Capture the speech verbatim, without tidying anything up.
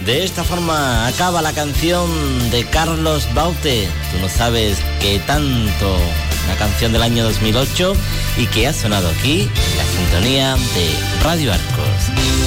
De esta forma acaba la canción de Carlos Baute. Tú no sabes qué tanto, una canción del año dos mil ocho y que ha sonado aquí en la sintonía de Radio Arcos.